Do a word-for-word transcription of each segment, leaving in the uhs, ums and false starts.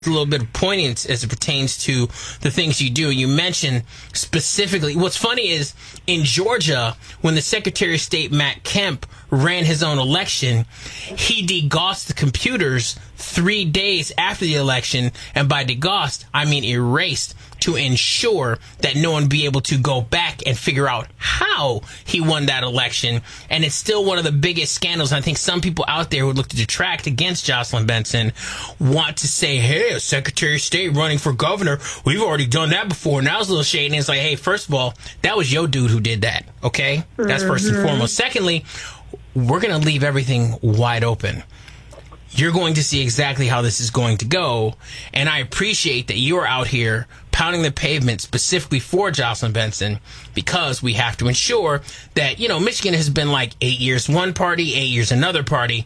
a little bit of poignance as it pertains to the things you do. You mentioned specifically, what's funny is in Georgia, when the Secretary of State, Matt Kemp, ran his own election, he degaussed the computers three days after the election. And by degaussed, I mean erased, to ensure that no one be able to go back and figure out how he won that election. And it's still one of the biggest scandals. I think some people out there who would look to detract against Jocelyn Benson want to say, hey, a Secretary of State running for governor, we've already done that before. Now it's a little shady. And it's like, hey, first of all, that was your dude who did that, okay? That's first and foremost. Secondly, we're going to leave everything wide open. You're going to see exactly how this is going to go. And I appreciate that you're out here pounding the pavement specifically for Jocelyn Benson, because we have to ensure that, you know, Michigan has been like eight years one party, eight years another party.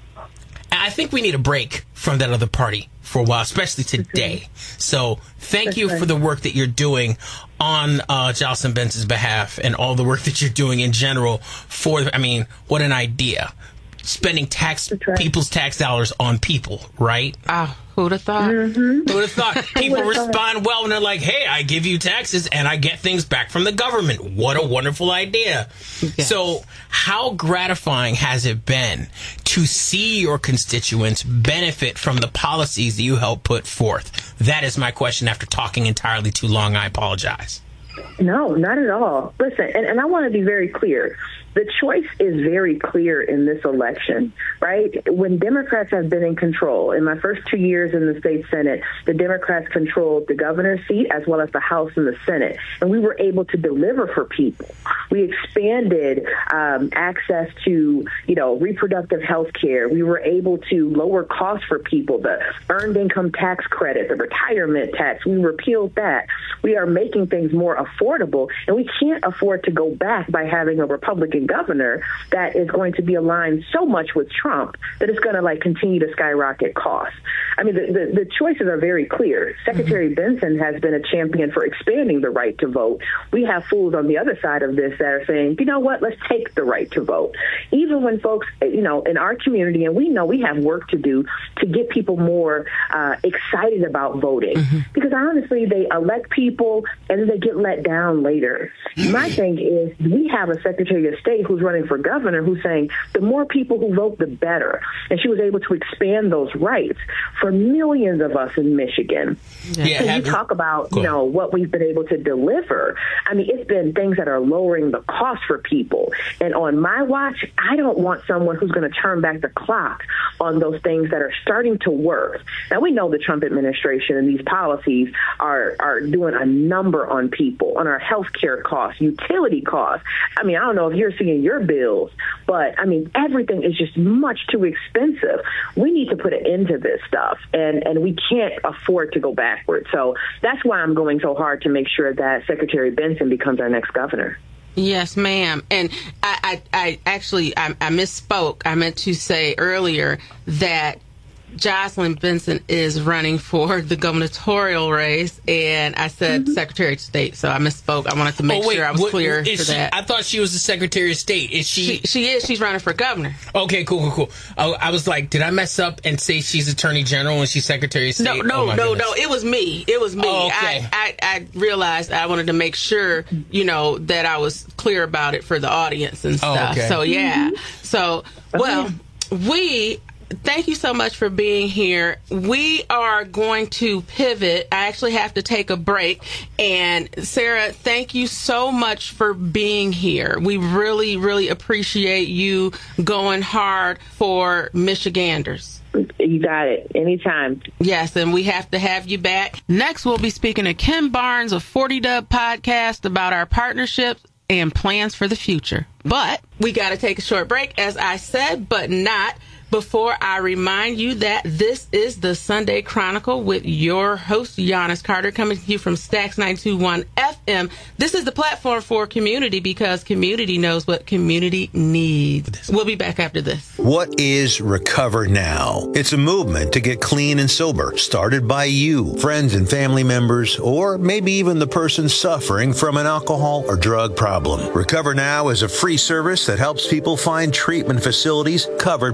And I think we need a break from that other party for a while, especially today. So thank you for the work that you're doing on uh, Jocelyn Benson's behalf, and all the work that you're doing in general for, I mean, what an idea. Spending tax right. people's tax dollars on people, right? Ah, uh, who'd have thought? Mm-hmm. Who'd have thought? People respond well when they're like, hey, I give you taxes and I get things back from the government. What a wonderful idea. Yes. So how gratifying has it been to see your constituents benefit from the policies that you help put forth? That is my question after talking entirely too long. I apologize. No, not at all. Listen, and, and I want to be very clear. The choice is very clear in this election, right? When Democrats have been in control, in my first two years in the state Senate, the Democrats controlled the governor's seat as well as the House and the Senate, and we were able to deliver for people. We expanded um, access to, you know, reproductive health care. We were able to lower costs for people, the earned income tax credit, the retirement tax. We repealed that. We are making things more affordable, and we can't afford to go back by having a Republican governor that is going to be aligned so much with Trump that it's going to like continue to skyrocket costs. I mean, the, the, the choices are very clear. Secretary mm-hmm. Benson has been a champion for expanding the right to vote. We have fools on the other side of this that are saying, you know what, let's take the right to vote. Even when folks, you know, in our community, and we know we have work to do to get people more uh, excited about voting, mm-hmm. because honestly, they elect people and then they get let down later. My thing is, we have a Secretary of State who's running for governor who's saying the more people who vote, the better. And she was able to expand those rights for millions of us in Michigan. Yeah, so you talk about, you know, what we've been able to deliver. I mean, it's been things that are lowering the cost for people. And on my watch, I don't want someone who's going to turn back the clock on those things that are starting to work. Now, we know the Trump administration and these policies are, are doing a number on people, on our health care costs, utility costs. I mean, I don't know if you're seeing your bills, but I mean, everything is just much too expensive. We need to put an end to this stuff, and, and we can't afford to go backwards. So that's why I'm going so hard to make sure that Secretary Benson becomes our next governor. Yes, ma'am. And I, I, I actually, I, I misspoke. I meant to say earlier that Jocelyn Benson is running for the gubernatorial race, and I said mm-hmm. Secretary of State, so I misspoke. I wanted to make oh, wait, sure I was what, clear for she, that. I thought she was the Secretary of State. Is she? She, she is. She's running for governor. Okay, cool, cool, cool. I, I was like, did I mess up and say she's Attorney General and she's Secretary of State? No, no, oh, no, no. It was me. It was me. Oh, okay. I, I, I realized I wanted to make sure, you know, that I was clear about it for the audience and stuff. Oh, okay. So, yeah. Mm-hmm. So, well, we... Thank you so much for being here. We are going to pivot. I actually have to take a break. And Sarah, thank you so much for being here. We really, really appreciate you going hard for Michiganders. You got it. Anytime. Yes, and we have to have you back. Next, we'll be speaking to Kim Barnes of forty Dub Podcast about our partnerships and plans for the future. But we got to take a short break, as I said, but not before I remind you that this is the Sunday Chronicle with your host, Giannis Carter, coming to you from Stax ninety-two point one F M. This is the platform for community, because community knows what community needs. We'll be back after this. What is Recover Now? It's a movement to get clean and sober, started by you, friends and family members, or maybe even the person suffering from an alcohol or drug problem. Recover Now is a free service that helps people find treatment facilities covered by private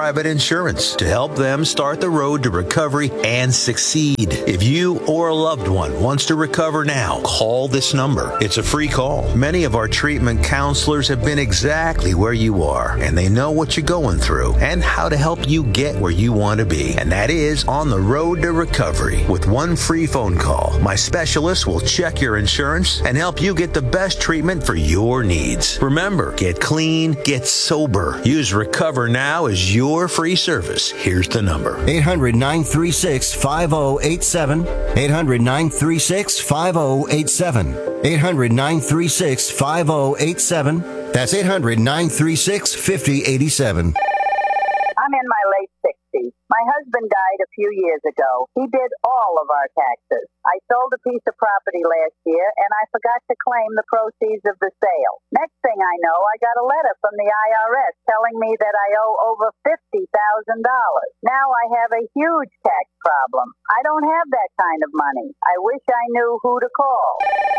Private Insurance to help them start the road to recovery and succeed. If you or a loved one wants to recover now, call this number. It's a free call. Many of our treatment counselors have been exactly where you are, and they know what you're going through and how to help you get where you want to be. And that is on the road to recovery. With one free phone call, my specialist will check your insurance and help you get the best treatment for your needs. Remember, get clean, get sober. Use Recover Now as your free service. Here's the number. eight hundred, nine three six, five oh eight seven. eight hundred, nine three six, five oh eight seven. eight hundred, nine three six, five oh eight seven. That's eight hundred, nine three six, five oh eight seven. I'm in my late sixties. My husband died a few years ago. He did all of our taxes. I sold a piece of property last year, and I forgot to claim the proceeds of the sale. Next thing I know, I got a letter from the I R S telling me that I owe over fifty thousand dollars. Now I have a huge tax problem. I don't have that kind of money. I wish I knew who to call.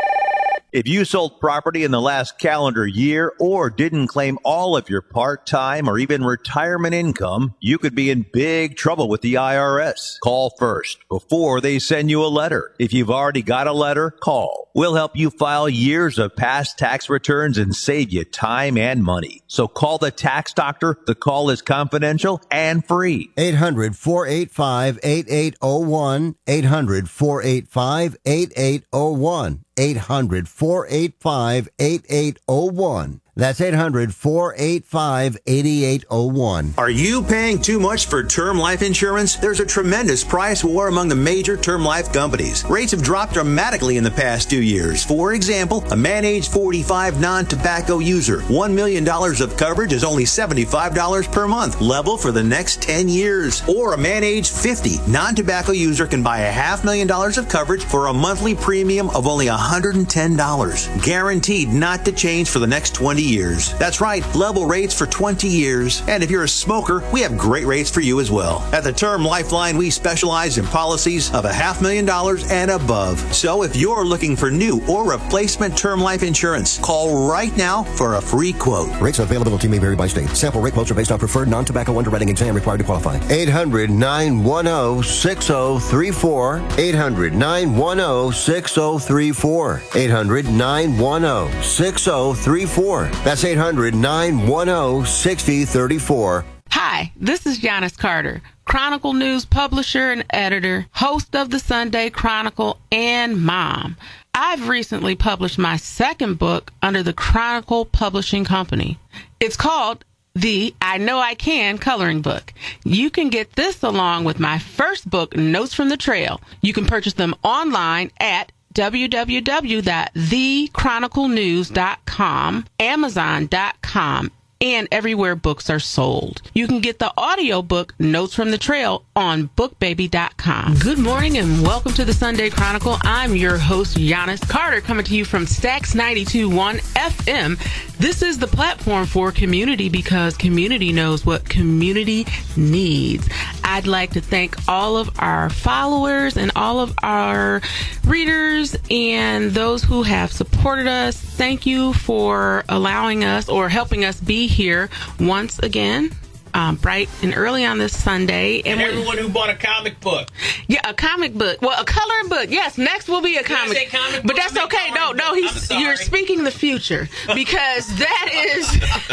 If you sold property in the last calendar year or didn't claim all of your part-time or even retirement income, you could be in big trouble with the I R S. Call first before they send you a letter. If you've already got a letter, call. We'll help you file years of past tax returns and save you time and money. So call the tax doctor. The call is confidential and free. eight hundred, four eight five, eight eight oh one. eight hundred, four eight five, eight eight oh one. eight hundred, four eight five, eight eight oh one. That's eight hundred, four eight five, eight eight oh one. Are you paying too much for term life insurance? There's a tremendous price war among the major term life companies. Rates have dropped dramatically in the past two years. For example, a man age forty-five non-tobacco user, one million dollars of coverage is only seventy-five dollars per month, level for the next ten years. Or a man age fifty non-tobacco user can buy a half million dollars of coverage for a monthly premium of only one hundred ten dollars. Guaranteed not to change for the next twenty years. That's right, level rates for twenty years. And if you're a smoker, we have great rates for you as well. At the Term Lifeline, we specialize in policies of a half million dollars and above. So if you're looking for new or replacement term life insurance, call right now for a free quote. Rates and availability may vary by state. Sample rate quotes are based on preferred non-tobacco underwriting exam required to qualify. eight hundred, nine one oh, six oh three four. eight hundred, nine one oh, six oh three four. eight hundred, nine one oh, six oh three four. That's eight hundred, nine one oh, six oh three four. Hi, this is Giannis Carter, Chronicle News publisher and editor, host of the Sunday Chronicle, and mom. I've recently published my second book under the Chronicle Publishing Company. It's called The I Know I Can Coloring Book. You can get this along with my first book, Notes from the Trail. You can purchase them online at w w w dot the chronicle news dot com, amazon dot com, and everywhere books are sold. You can get the audiobook Notes from the Trail on book baby dot com. Good morning and welcome to the Sunday Chronicle. I'm your host, Giannis Carter, coming to you from Stax ninety-two point one F M. This is the platform for community because community knows what community needs. I'd like to thank all of our followers and all of our readers and those who have supported us. Thank you for allowing us or helping us be here once again, um, bright and early on this Sunday. And, and everyone who bought a comic book. Yeah, a comic book. Well, a coloring book. Yes, next will be a comic. comic but that's okay. No, no, he's you're speaking the future because that is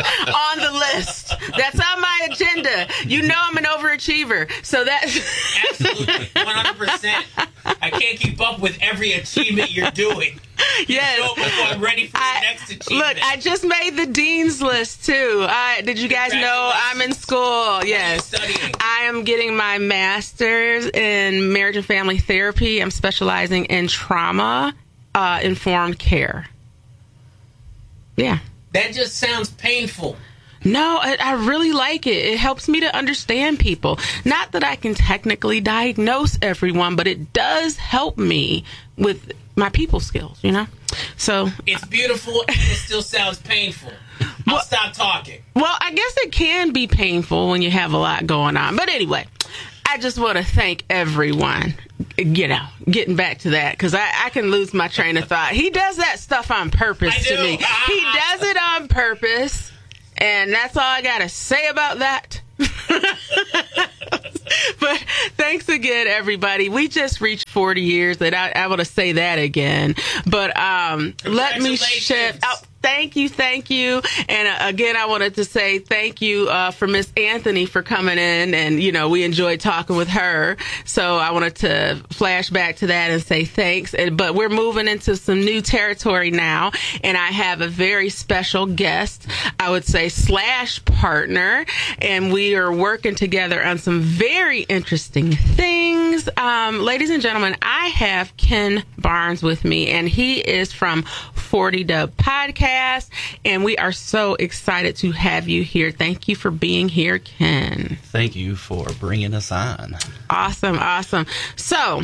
on the list. That's on my agenda. You know I'm an overachiever, so that's absolutely one hundred percent. I can't keep up with every achievement you're doing. Yes. So I'm ready for I, the next achievement. Look, I just made the dean's list too. I, did you guys know I'm in school? Yes. What are you studying? I am getting my master's in marriage and family therapy. I'm specializing in trauma uh, informed care. Yeah. That just sounds painful. No, I, I really like it. It helps me to understand people. Not that I can technically diagnose everyone, but it does help me with my people skills, you know? So it's beautiful and it still sounds painful. I'll well, stop talking. Well, I guess it can be painful when you have a lot going on. But anyway, I just want to thank everyone, you know, getting back to that, because I, I can lose my train of thought. He does that stuff on purpose to me. He does it on purpose. And that's all I got to say about that. But thanks again, everybody. We just reached forty years, and I, I want to say that again. But um, let me shift. Oh, thank you, thank you. And uh, again, I wanted to say thank you uh, for Miss Anthony for coming in, and you know we enjoyed talking with her. So I wanted to flash back to that and say thanks. And, but we're moving into some new territory now, and I have a very special guest, I would say slash partner, and we are working together on some very interesting things. Um, ladies and gentlemen, I have Ken Barnes with me, and he is from forty Dub Podcast, and we are so excited to have you here. Thank you for being here, Ken. Thank you for bringing us on. Awesome, awesome. So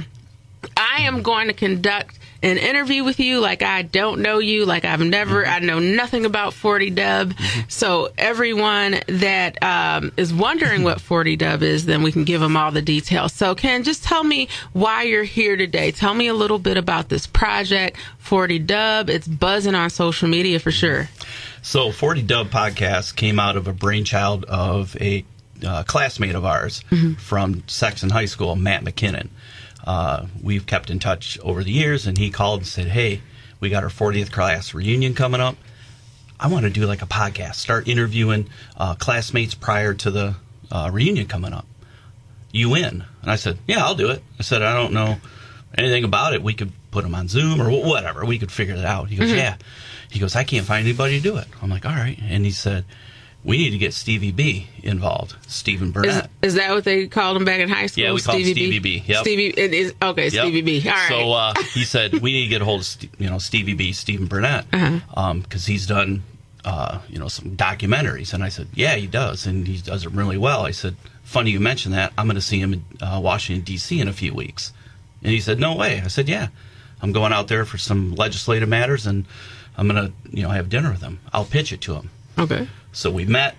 I am going to conduct an interview with you like I don't know you, like I've never, mm-hmm. I know nothing about forty Dub. Mm-hmm. So everyone that um, is wondering what forty Dub is, then we can give them all the details. So Ken, just tell me why you're here today. Tell me a little bit about this project, forty Dub. It's buzzing on social media for sure. So forty Dub Podcast came out of a brainchild of a uh, classmate of ours mm-hmm. from Sexton High School, Matt McKinnon. Uh, we've kept in touch over the years, and he called and said, hey, we got our fortieth class reunion coming up. I want to do like a podcast, start interviewing uh, classmates prior to the uh, reunion coming up. You in? And I said, yeah, I'll do it. I said, I don't know anything about it. We could put them on Zoom or whatever. We could figure it out. He goes, mm-hmm. yeah. He goes, I can't find anybody to do it. I'm like, all right. And he said, we need to get Stevie B involved, Stephen Burnett. Is, is that what they called him back in high school? Yeah, we called him Stevie B. B. Yep. Stevie, it is, okay, yep. Stevie B. All right. So uh, he said, we need to get a hold of you know Stevie B, Stephen Burnett, because uh-huh. um, he's done uh, you know some documentaries. And I said, yeah, he does, and he does it really well. I said, funny you mention that. I'm going to see him in uh, Washington, D C in a few weeks. And he said, no way. I said, yeah, I'm going out there for some legislative matters, and I'm going to you know have dinner with him. I'll pitch it to him. Okay. So we met.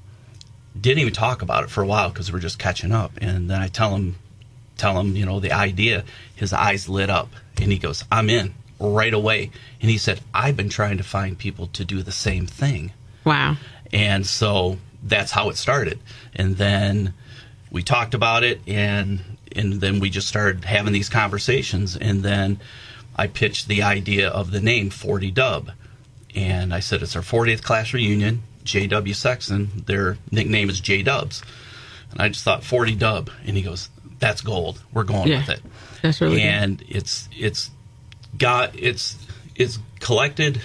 Didn't even talk about it for a while because we're just catching up. And then I tell him, tell him, you know, the idea. His eyes lit up, and he goes, "I'm in right away." And he said, "I've been trying to find people to do the same thing." Wow. And so that's how it started. And then we talked about it, and and then we just started having these conversations. And then I pitched the idea of the name forty Dub, and I said it's our fortieth class reunion. J W Sexton, their nickname is J Dubs. And I just thought forty Dub, and he goes, that's gold. We're going yeah, with it. That's really and good. it's it's got it's it's collected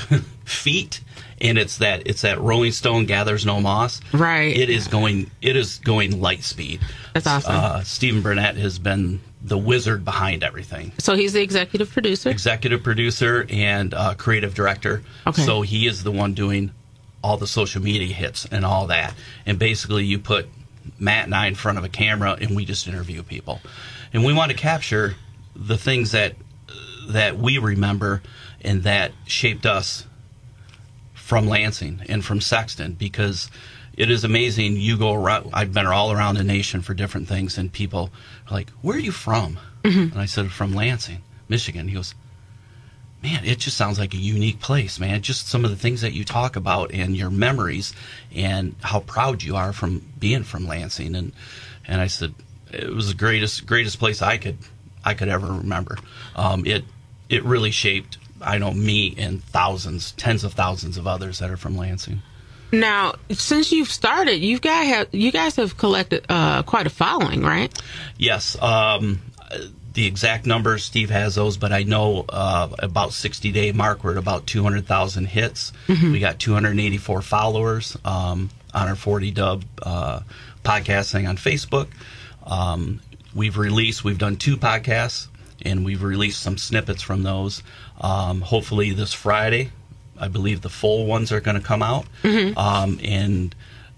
feet, and it's that it's that Rolling Stone gathers no moss. Right. It is going it is going light speed. That's awesome. Uh, Stephen Burnett has been the wizard behind everything. So he's the executive producer? Executive producer and uh, creative director. Okay. So he is the one doing all the social media hits and all that. And basically you put Matt and I in front of a camera, and we just interview people. And we want to capture the things that that we remember and that shaped us from Lansing and from Sexton, because it is amazing. You go around, I've been all around the nation for different things, and people are like, where are you from? Mm-hmm. And I said, from Lansing, Michigan. He goes, man, it just sounds like a unique place, man. Just some of the things that you talk about and your memories and how proud you are from being from Lansing. And and I said, it was the greatest greatest place I could I could ever remember. Um, it it really shaped, I know, me and thousands, tens of thousands of others that are from Lansing. Now, since you've started, you guys have you guys have collected uh, quite a following, right? Yes. Um, the exact numbers, Steve has those, but I know uh, about sixty-day mark, we're at about two hundred thousand hits. Mm-hmm. We got two hundred eighty-four followers um, on our forty Dub uh, podcast thing on Facebook. Um, we've released, we've done two podcasts, and we've released some snippets from those. Um, hopefully this Friday, I believe the full ones are going to come out. Mm-hmm. Um, and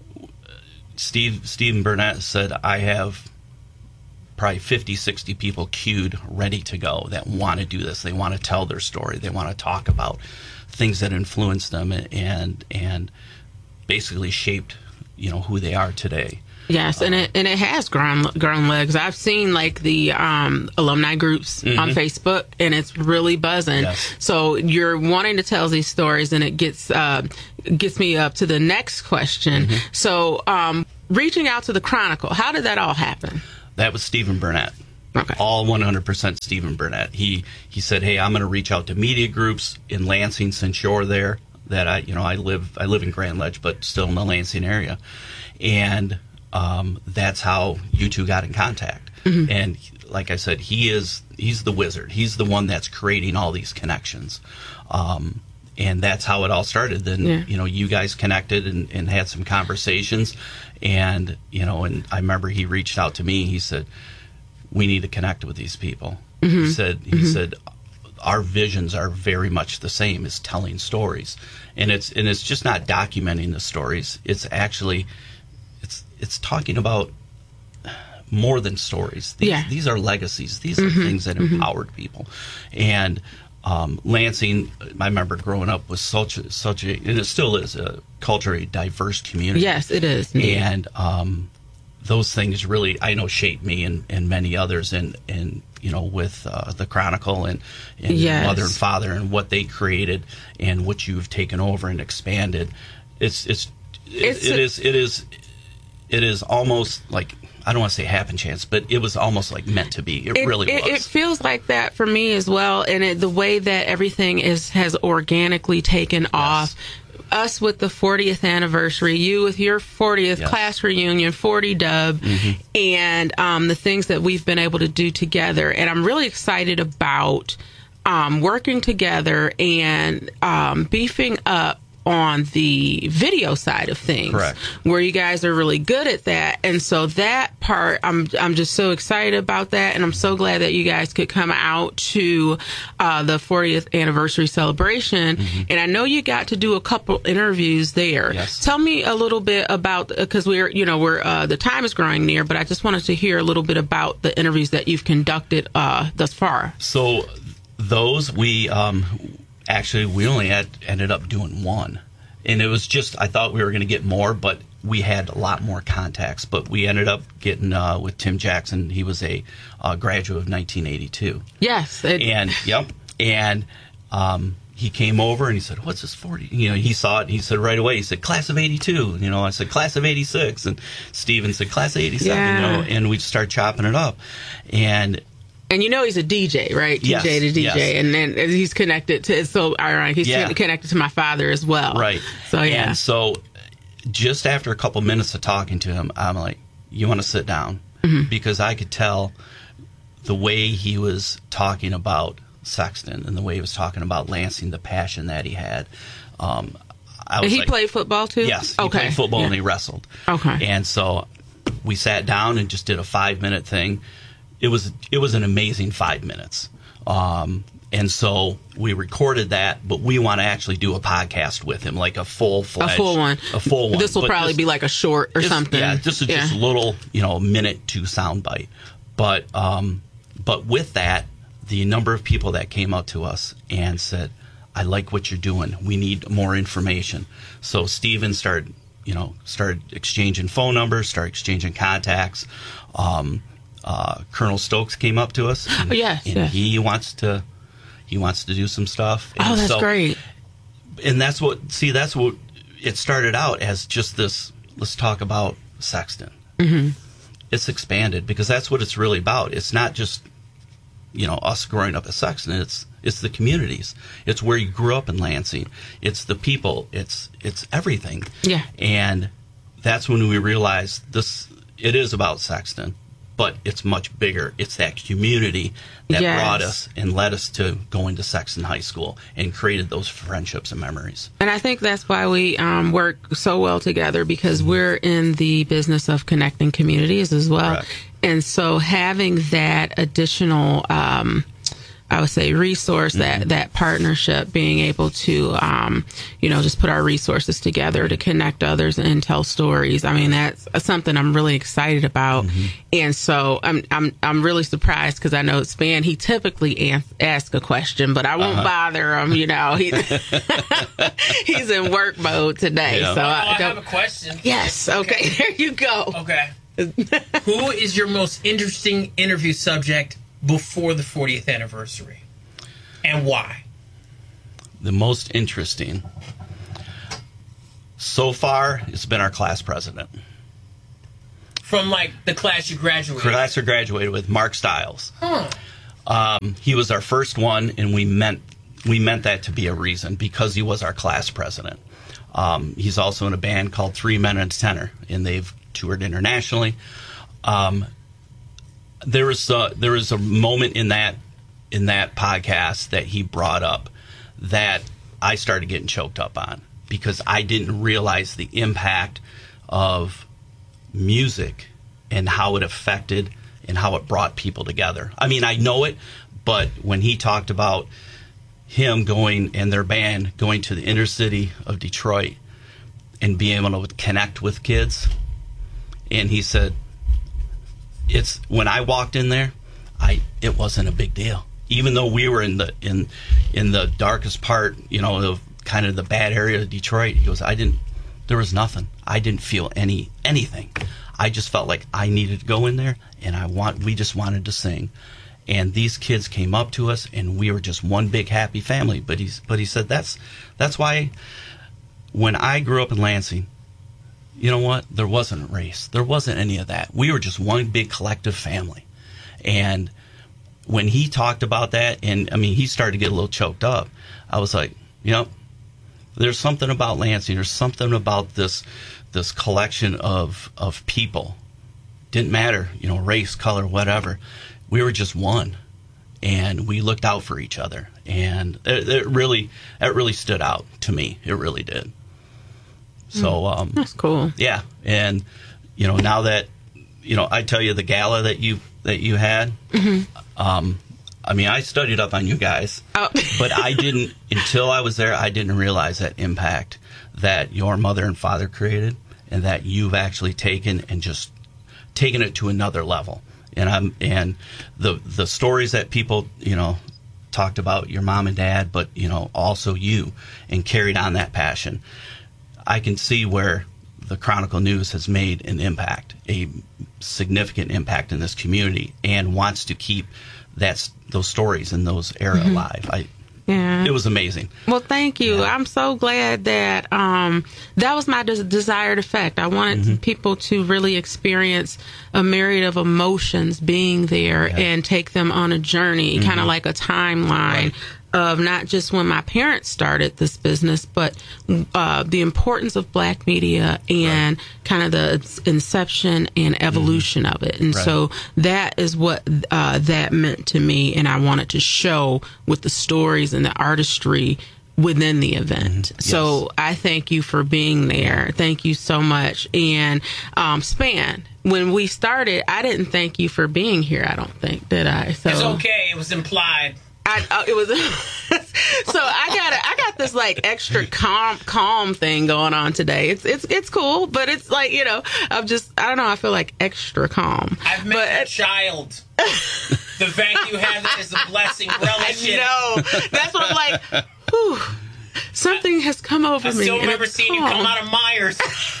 Steve Stephen Burnett said, I have probably fifty, sixty people queued, ready to go, that want to do this. They want to tell their story. They want to talk about things that influenced them and and basically shaped, you know, who they are today. Yes, and it and it has grown grown legs. I've seen like the um, alumni groups mm-hmm. on Facebook, and it's really buzzing. Yes. So you're wanting to tell these stories, and it gets uh, gets me up to the next question. Mm-hmm. So um, reaching out to the Chronicle, how did that all happen? That was Stephen Burnett. Okay. All one hundred percent Stephen Burnett. He he said, "Hey, I'm going to reach out to media groups in Lansing since you're there. That I, you know, I live I live in Grand Ledge, but still in the Lansing area, and um, that's how you two got in contact." Mm-hmm. And like I said, he is he's the wizard. He's the one that's creating all these connections, um, and that's how it all started. Then yeah. you know, you guys connected and, and had some conversations, and you know, and I remember he reached out to me. He said, "We need to connect with these people." Mm-hmm. He said, "He mm-hmm. said, our visions are very much the same as telling stories, and it's and it's just not documenting the stories. It's actually, it's it's talking about more than stories. These, yeah. these are legacies. These mm-hmm. are things that mm-hmm. empowered people, and." Um, Lansing, I remember growing up was such a, such a, and it still is a culturally diverse community. Yes, it is. Yeah. And um, those things really, I know, shaped me and, and many others, and, and you know, with uh, the Chronicle and, and yes. Mother and Father and what they created and what you've taken over and expanded. It's it's, it's it, it a- is it is it is almost like, I don't want to say happen chance, but it was almost like meant to be. It, it really it, was. It feels like that for me as well, and it, the way that everything is has organically taken yes. off. Us with the fortieth anniversary, you with your fortieth yes. class reunion, forty dub, mm-hmm. and um, the things that we've been able to do together. And I'm really excited about um, working together and um, beefing up on the video side of things. Correct. Where you guys are really good at that. And so that part, I'm I'm just so excited about that, and I'm so glad that you guys could come out to uh, the fortieth anniversary celebration. Mm-hmm. And I know you got to do a couple interviews there. Yes. Tell me a little bit about, because we're, you know, we're uh, the time is growing near, but I just wanted to hear a little bit about the interviews that you've conducted uh, thus far. So those we um, actually we only had ended up doing one, and it was just, I thought we were going to get more, but we had a lot more contacts. But we ended up getting uh, with Tim Jackson. He was a uh, graduate of nineteen eighty-two. Yes, it- and yep, and um, he came over and he said, "What's this forty?" You know, he saw it. And he said right away. He said, "Class of eighty-two." You know, I said, "Class of eighty-six," and Steven said, "Class of eighty-seven." Yeah. You know, and we started chopping it up, and. And you know he's a D J, right? Yes, D J to D J, yes. and then he's connected to. It's so ironic. He's Yeah. connected to my father as well. Right. So yeah. And so, just after a couple minutes of talking to him, I'm like, "You want to sit down?" Mm-hmm. Because I could tell the way he was talking about Sexton and the way he was talking about Lansing, the passion that he had. Um, I was and he like, played football too. Yes, he okay. played football yeah. and he wrestled. Okay. And so we sat down and just did a five minute thing. It was it was an amazing five minutes. Um, and so we recorded that, but we want to actually do a podcast with him, like a full fledged, a full one. A full one. This will But probably this- be like a short or this- something. Yeah, this is Yeah. just a little, you know, minute to soundbite. But um, but with that, the number of people that came up to us and said, "I like what you're doing. We need more information." So Steven started, you know, started exchanging phone numbers, started exchanging contacts. Um, uh, Colonel Stokes came up to us. And, Oh, yes, and yes. he wants to he wants to do some stuff. Oh, And that's so- great. And that's what see that's what it started out as, just this. Let's talk about Sexton. Mm-hmm. It's expanded because that's what it's really about. It's not just, you know, us growing up at Sexton. It's it's the communities. It's where you grew up in Lansing. It's the people. It's it's everything. Yeah. And that's when we realized this. It is about Sexton, but it's much bigger. It's that community that Yes. brought us and led us to going to Sexton High School and created those friendships and memories. And I think that's why we um, work so well together, because we're in the business of connecting communities as well. Correct. And so having that additional, um, I would say, resource, Mm-hmm. that, that partnership, being able to, um, you know, just put our resources together to connect others and tell stories. I mean, that's something I'm really excited about. Mm-hmm. And so I'm, I'm, I'm really surprised, because I know Span, he typically an- asks a question, but I won't Uh-huh. bother him, you know, he, he's in work mode today. Yeah. So Oh, I, I don't, have a question. yes. Okay. There you go. Okay. Who is your most interesting interview subject before the fortieth anniversary, and why? The most interesting so far, it's been our class president. From, like, the class you graduated with? Class I graduated with, Mark Stiles. Huh. Um, he was our first one, and we meant we meant that to be a reason because he was our class president. Um, he's also in a band called Three Men and a Tenor, and they've toured internationally. Um, there was a, there was a moment in that in that podcast that he brought up that I started getting choked up on because I didn't realize the impact of music and how it affected and how it brought people together. I mean, I know it, but when he talked about him going and their band going to the inner city of Detroit and being able to connect with kids, and he said, "It's when I walked in there, I it wasn't a big deal, even though we were in the in in the darkest part, you know, of kind of the bad area of Detroit." He goes, "I didn't. There was nothing. I didn't feel any anything. I just felt like I needed to go in there, and I want. We just wanted to sing." And these kids came up to us, and we were just one big happy family. But he's, but he said that's that's why when I grew up in Lansing, you know what? There wasn't a race. There wasn't any of that. We were just one big collective family. And when he talked about that, and I mean, he started to get a little choked up. I was like, you know, there's something about Lansing. There's something about this this collection of of people. Didn't matter, you know, race, color, whatever. We were just one, and we looked out for each other, and it, it really, it really stood out to me. It really did. So um, that's cool. Yeah, and you know, now that you know, I tell you the gala that you that you had. Mm-hmm. Um, I mean, I studied up on you guys, oh. but I didn't until I was there. I didn't realize that impact that your mother and father created, and that you've actually taken and just taken it to another level. And I'm and the the stories that people you know talked about your mom and dad, but you know also you, and carried on that passion. I can see where the Chronicle News has made an impact, a significant impact in this community, and wants to keep that those stories and those era mm-hmm. alive. I, yeah, it was amazing. Well, thank you. Yeah. I'm so glad that um, that was my des- desired effect. I wanted mm-hmm. people to really experience a myriad of emotions being there yeah. and take them on a journey, mm-hmm. kind of like a timeline. Right. Of not just when my parents started this business, but uh, the importance of black media and right. kind of the inception and evolution mm-hmm. of it. And right. so that is what uh, that meant to me. And I wanted to show with the stories and the artistry within the event. Mm-hmm. So yes. I thank you for being there. Thank you so much. And um, Span, when we started, I didn't thank you for being here, I don't think, did I? So it's okay. It was implied. I, uh, it was so I got I got this like extra calm calm thing going on today. It's it's it's cool, but it's like, you know, I'm just I don't know. I feel like extra calm. I've met but, a child. The fact you have it is a blessing. Relish it. I know. That's what I'm like. Whew, something has come over I me. I still remember seeing calm. You come out of Myers.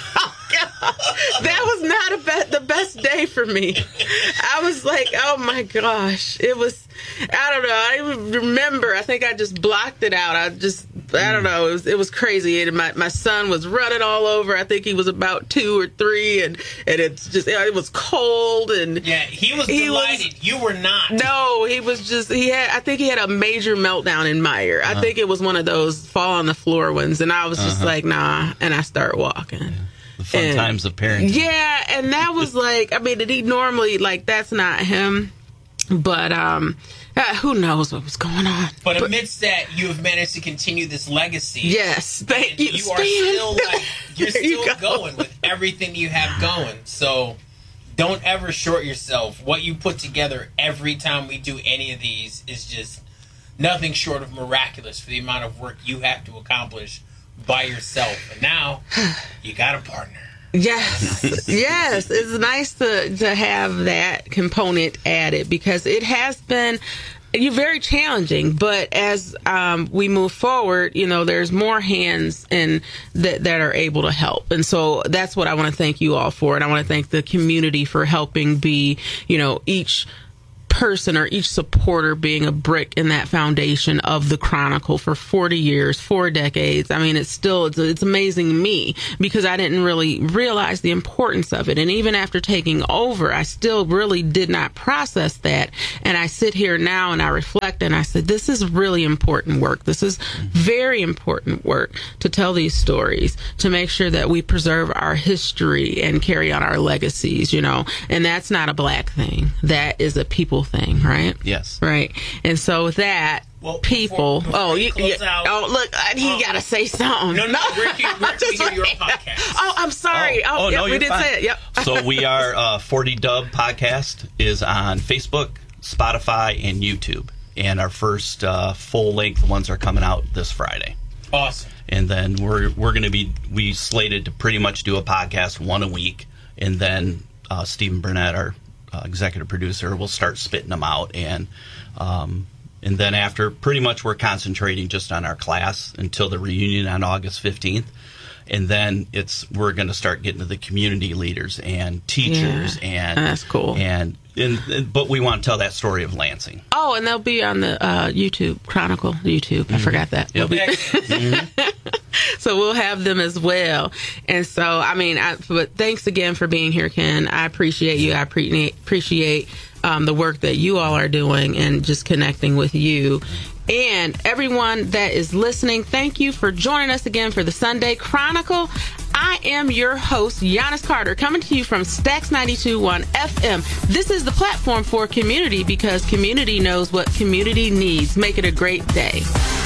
That was not a be- the best day for me. I was like, oh my gosh. It was, I don't know. I even remember, I think I just blocked it out. I just, I don't know. It was, it was crazy. And my, my son was running all over. I think he was about two or three. And, and it's just, it was cold. And yeah, he was he delighted. Was, you were not. No, he was just, he had, I think he had a major meltdown in Meyer. Uh-huh. I think it was one of those fall on the floor ones. And I was just uh-huh. like, nah. And I start walking. Yeah. The fun and, times of parenting. Yeah, and that was like, I mean, did he normally, like, that's not him. But um, uh, who knows what was going on. But, but amidst that, you have managed to continue this legacy. Yes, thank you. You Stan. Are still, like, you're still you go. going with everything you have going. So don't ever short yourself. What you put together every time we do any of these is just nothing short of miraculous for the amount of work you have to accomplish by yourself. And now you got a partner. Yes, yes. It's nice to to have that component added because it has been you're very challenging. But as um, we move forward, you know, there's more hands and that that are able to help. And so that's what I want to thank you all for. And I want to thank the community for helping be, you know, each person or each supporter being a brick in that foundation of the Chronicle for forty years, four decades. I mean, it's still, it's, it's amazing to me because I didn't really realize the importance of it. And even after taking over, I still really did not process that. And I sit here now and I reflect and I said, this is really important work. This is very important work to tell these stories, to make sure that we preserve our history and carry on our legacies, you know, and that's not a black thing. That is a people thing, right? Yes. Right. And so with that, Well, people. before- before oh, we you, close you, out- oh, look, he Oh. got to say something. No, no, we're here- we're Just here, your wait. podcast. Oh, I'm sorry. Oh, oh, yeah, no, we you're did fine. say it. Yep. So we are uh, forty Dub Podcast is on Facebook, Spotify, and YouTube. And our first uh, full-length ones are coming out this Friday. Awesome. And then we're we're going to be we slated to pretty much do a podcast one a week, and then uh, Stephen Burnett, our uh, executive producer, will start spitting them out, and um, and then after, pretty much we're concentrating just on our class until the reunion on August fifteenth, and then it's we're going to start getting to the community leaders and teachers, Yeah, and that's cool. and, and, and but we want to tell that story of Lansing. Oh, and they'll be on the uh, YouTube Chronicle. YouTube. I forgot that. Yep. We'll be- So we'll have them as well. And so, I mean, I, but thanks again for being here, Ken. I appreciate you. I pre- appreciate um, the work that you all are doing and just connecting with you. And everyone that is listening, thank you for joining us again for the Sunday Chronicle. I am your host, Giannis Carter, coming to you from Stax ninety-two point one F M. This is the platform for community because community knows what community needs. Make it a great day.